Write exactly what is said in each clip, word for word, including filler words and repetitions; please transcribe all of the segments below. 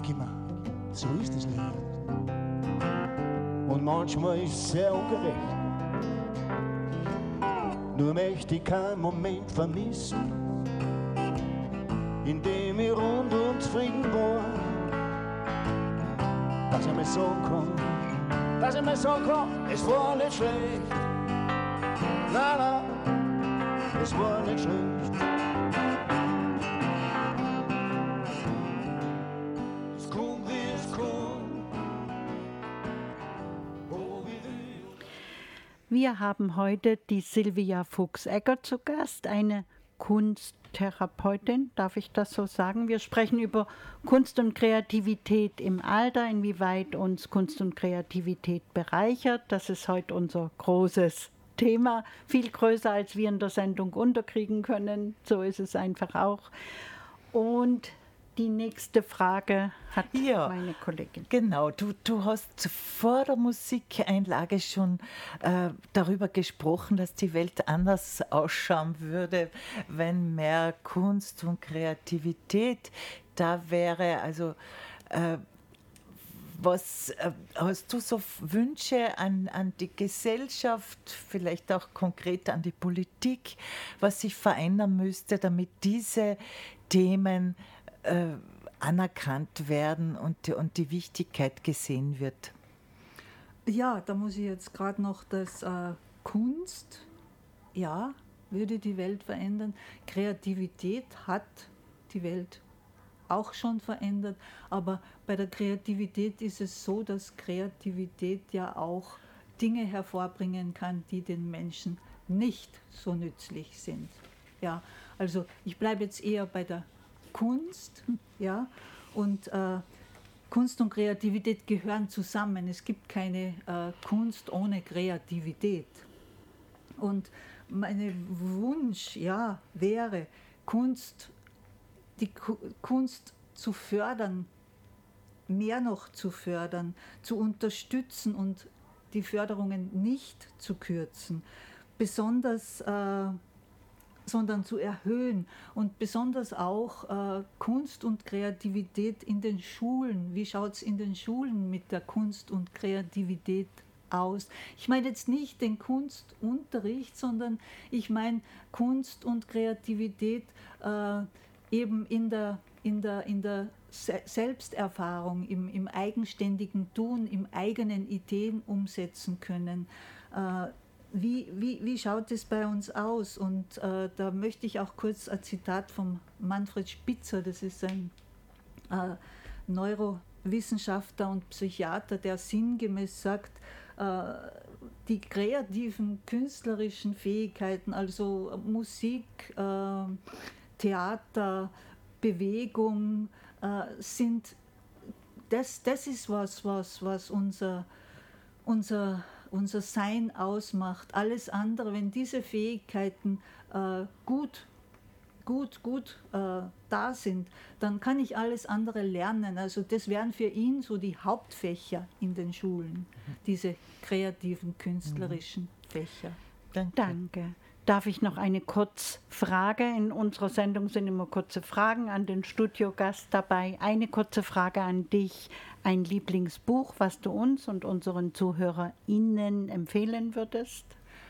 denke ich mir, so ist das Leben. Und manchmal ist es sehr ungerecht. Nur möchte ich keinen Moment vermissen, in dem ich rund und zufrieden war. Dass ich mir sagen kann, dass ich mir sagen kann, es war nicht schlecht. Nein, nein, es war nicht schlecht. Es kommt, wie es kommt. Oh, wie will. Wir haben heute die Sylvia Fuchs-Egger zu Gast, eine Kunsttherapeutin, darf ich das so sagen? Wir sprechen über Kunst und Kreativität im Alter, inwieweit uns Kunst und Kreativität bereichert. Das ist heute unser großes Thema, viel größer, als wir in der Sendung unterkriegen können. So ist es einfach auch. Und die nächste Frage hat ja, meine Kollegin. Genau, du, du hast vor der Musikeinlage schon äh, darüber gesprochen, dass die Welt anders ausschauen würde, wenn mehr Kunst und Kreativität da wäre. Also äh, was äh, hast du so Wünsche an, an die Gesellschaft, vielleicht auch konkret an die Politik, was sich verändern müsste, damit diese Themen Äh, anerkannt werden und die, und die Wichtigkeit gesehen wird? Ja, da muss ich jetzt gerade noch das äh, Kunst, ja, würde die Welt verändern. Kreativität hat die Welt auch schon verändert, aber bei der Kreativität ist es so, dass Kreativität ja auch Dinge hervorbringen kann, die den Menschen nicht so nützlich sind. Ja, also ich bleibe jetzt eher bei der Kunst, ja, und äh, Kunst und Kreativität gehören zusammen. Es gibt keine äh, Kunst ohne Kreativität. Und mein Wunsch, ja, wäre, Kunst, die Ku- Kunst zu fördern, mehr noch zu fördern, zu unterstützen und die Förderungen nicht zu kürzen, besonders äh, sondern zu erhöhen und besonders auch äh, Kunst und Kreativität in den Schulen. Wie schaut es in den Schulen mit der Kunst und Kreativität aus? Ich meine jetzt nicht den Kunstunterricht, sondern ich meine Kunst und Kreativität äh, eben in der, in der, in der Se- Selbsterfahrung, im, im eigenständigen Tun, im eigenen Ideen umsetzen können. Äh, Wie, wie, wie schaut es bei uns aus? Und äh, da möchte ich auch kurz ein Zitat von Manfred Spitzer, das ist ein äh, Neurowissenschaftler und Psychiater, der sinngemäß sagt, äh, die kreativen künstlerischen Fähigkeiten, also Musik, äh, Theater, Bewegung, äh, sind, das, das ist was, was, was unser, unser unser Sein ausmacht. Alles andere, wenn diese Fähigkeiten äh, gut, gut, gut äh, da sind, dann kann ich alles andere lernen. Also das wären für ihn so die Hauptfächer in den Schulen, diese kreativen, künstlerischen Fächer. Danke. Danke. Darf ich noch eine Kurzfrage? In unserer Sendung sind immer kurze Fragen an den Studiogast dabei. Eine kurze Frage an dich. Ein Lieblingsbuch, was du uns und unseren ZuhörerInnen empfehlen würdest?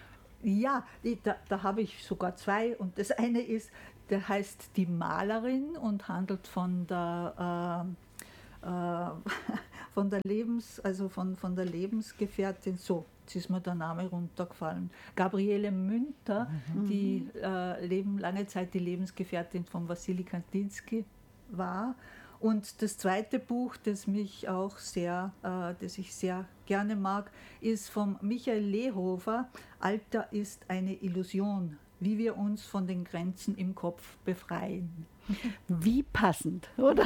Ja, da, da habe ich sogar zwei. Und das eine ist, der heißt Die Malerin und handelt von der, äh, äh, von der Lebens, also von, von der Lebensgefährtin, so. Jetzt ist mir der Name runtergefallen. Gabriele Münter, mhm. die äh, leben, lange Zeit die Lebensgefährtin von Wassily Kandinsky war. Und das zweite Buch, das mich auch sehr, äh, das ich sehr gerne mag, ist von Michael Lehofer, Alter ist eine Illusion, wie wir uns von den Grenzen im Kopf befreien. Wie passend, oder?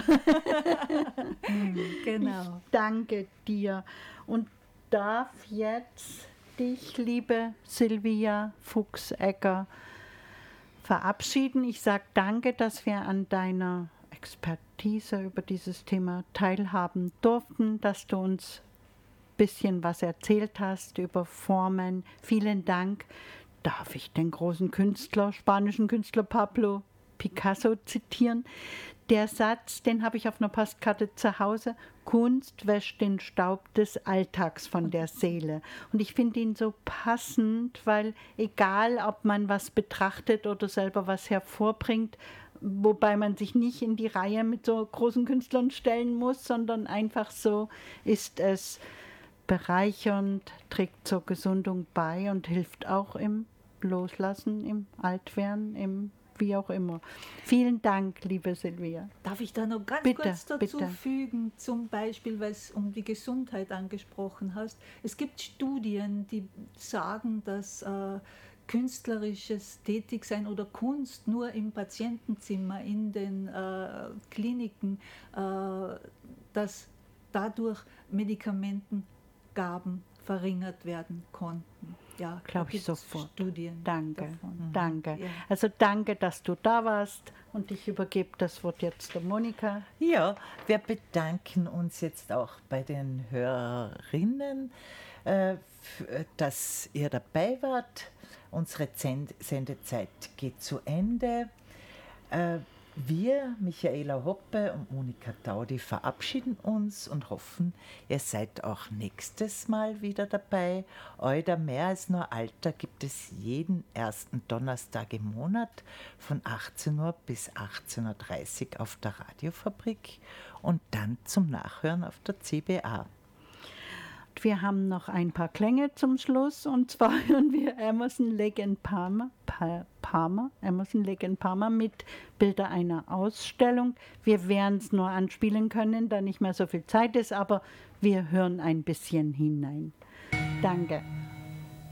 Genau. Ich danke dir und darf jetzt dich, liebe Sylvia Fuchs-Egger, verabschieden. Ich sage danke, dass wir an deiner Expertise über dieses Thema teilhaben durften, dass du uns ein bisschen was erzählt hast über Formen. Vielen Dank. Darf ich den großen Künstler, spanischen Künstler Pablo Picasso zitieren? der Satz, den habe ich auf einer Postkarte zu Hause: Kunst wäscht den Staub des Alltags von der Seele. Und ich finde ihn so passend, weil egal, ob man was betrachtet oder selber was hervorbringt, wobei man sich nicht in die Reihe mit so großen Künstlern stellen muss, sondern einfach so ist es bereichernd, trägt zur Gesundung bei und hilft auch im Loslassen, im Altwerden, im wie auch immer. Vielen Dank, liebe Silvia. Darf ich da noch ganz Bitte, kurz dazu bitte. fügen, zum Beispiel, weil es um die Gesundheit angesprochen hast. Es gibt Studien, die sagen, dass äh, künstlerisches Tätigsein oder Kunst nur im Patientenzimmer, in den äh, Kliniken, äh, dass dadurch Medikamentengaben verringert werden konnten. Ja, Glaube da ich gibt's sofort. Studien Danke, davon. danke. Ja. Also danke, dass du da warst, und ich übergebe das Wort jetzt der Monika. Ja, wir bedanken uns jetzt auch bei den Hörerinnen, äh, f- dass ihr dabei wart. Unsere Zend- Sendezeit geht zu Ende. Äh, Wir, Michaela Hoppe und Monika Taudi, verabschieden uns und hoffen, ihr seid auch nächstes Mal wieder dabei. Euer Mehr als nur Alter gibt es jeden ersten Donnerstag im Monat von achtzehn Uhr bis achtzehn Uhr dreißig auf der Radiofabrik und dann zum Nachhören auf der C B A. Wir haben noch ein paar Klänge zum Schluss, und zwar hören wir Emerson, Lake and Palmer, Pa- Palmer, Emerson, Lake and Palmer mit Bilder einer Ausstellung. Wir werden es nur anspielen können, da nicht mehr so viel Zeit ist, aber wir hören ein bisschen hinein. Danke.